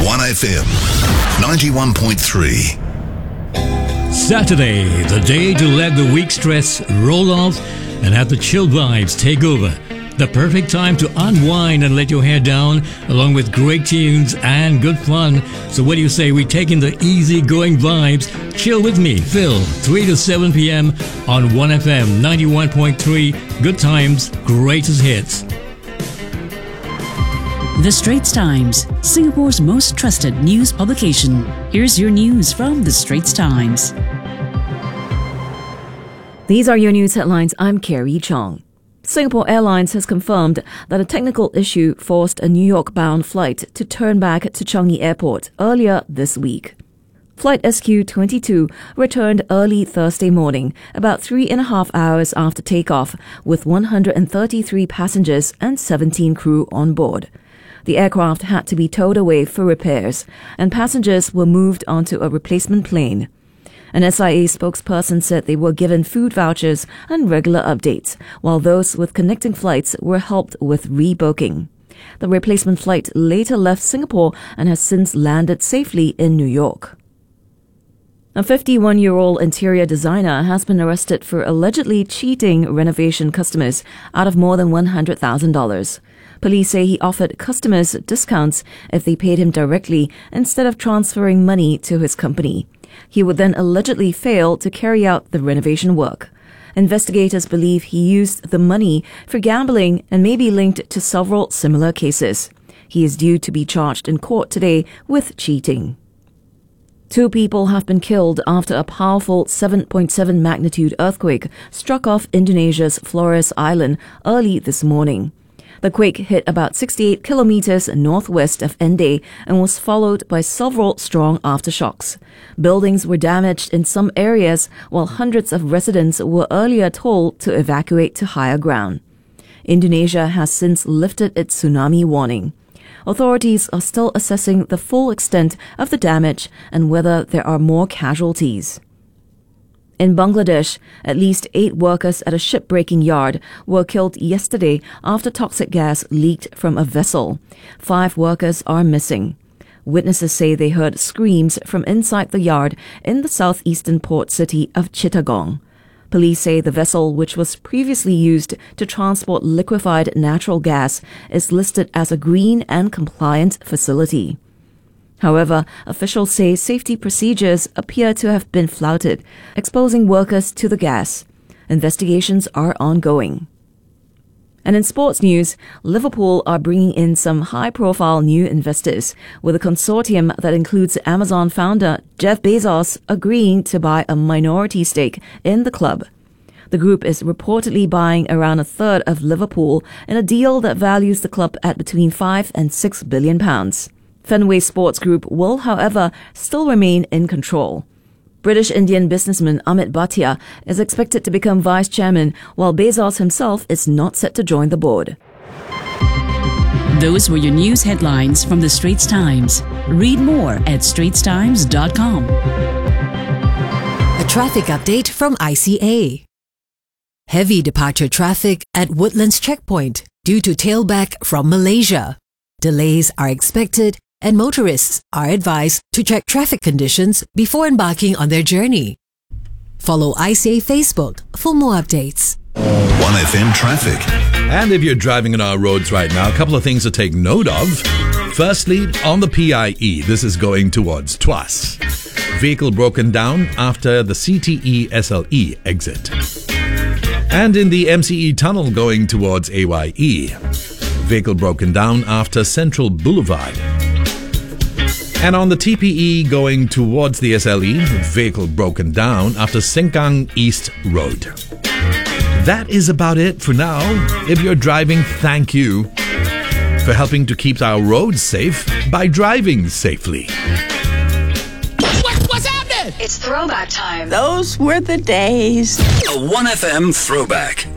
1FM 91.3. Saturday, the day to let the week stress roll off and have the chill vibes take over. The perfect time to unwind and let your hair down, along with great tunes and good fun. So what do you say we take in the easy-going vibes? Chill with me, Phil, 3 to 7 p.m. on 1FM 91.3. Good times, greatest hits. The Straits Times, Singapore's most trusted news publication. Here's your news from The Straits Times. These are your news headlines. I'm Carrie Chong. Singapore Airlines has confirmed that a technical issue forced a New York-bound flight to turn back to Changi Airport earlier this week. Flight SQ22 returned early Thursday morning, about 3.5 hours after takeoff, with 133 passengers and 17 crew on board. The aircraft had to be towed away for repairs, and passengers were moved onto a replacement plane. An SIA spokesperson said they were given food vouchers and regular updates, while those with connecting flights were helped with rebooking. The replacement flight later left Singapore and has since landed safely in New York. A 51-year-old interior designer has been arrested for allegedly cheating renovation customers out of more than $100,000. Police say he offered customers discounts if they paid him directly instead of transferring money to his company. He would then allegedly fail to carry out the renovation work. Investigators believe he used the money for gambling and may be linked to several similar cases. He is due to be charged in court today with cheating. 2 people have been killed after a powerful 7.7 magnitude earthquake struck off Indonesia's Flores Island early this morning. The quake hit about 68 kilometers northwest of Ende and was followed by several strong aftershocks. Buildings were damaged in some areas, while hundreds of residents were earlier told to evacuate to higher ground. Indonesia has since lifted its tsunami warning. Authorities are still assessing the full extent of the damage and whether there are more casualties. In Bangladesh, at least 8 workers at a shipbreaking yard were killed yesterday after toxic gas leaked from a vessel. 5 workers are missing. Witnesses say they heard screams from inside the yard in the southeastern port city of Chittagong. Police say the vessel, which was previously used to transport liquefied natural gas, is listed as a green and compliant facility. However, officials say safety procedures appear to have been flouted, exposing workers to the gas. Investigations are ongoing. And in sports news, Liverpool are bringing in some high-profile new investors, with a consortium that includes Amazon founder Jeff Bezos agreeing to buy a minority stake in the club. The group is reportedly buying around a third of Liverpool in a deal that values the club at between £5 and £6 billion. Fenway Sports Group will, however, still remain in control. British-Indian businessman Amit Bhatia is expected to become vice chairman, while Bezos himself is not set to join the board. Those were your news headlines from The Straits Times. Read more at straitstimes.com. A traffic update from ICA. Heavy departure traffic at Woodlands Checkpoint due to tailback from Malaysia. Delays are expected, and motorists are advised to check traffic conditions before embarking on their journey. Follow ICA Facebook for more updates. 1FM traffic. And if you're driving on our roads right now, a couple of things to take note of. Firstly, on the PIE, this is going towards Tuas. Vehicle broken down after the CTE SLE exit. And in the MCE tunnel going towards AYE. Vehicle broken down after Central Boulevard. And on the TPE going towards the SLE, vehicle broken down after Sengkang East Road. That is about it for now. If you're driving, thank you for helping to keep our roads safe by driving safely. What's happening? It's throwback time. Those were the days. A 1FM throwback.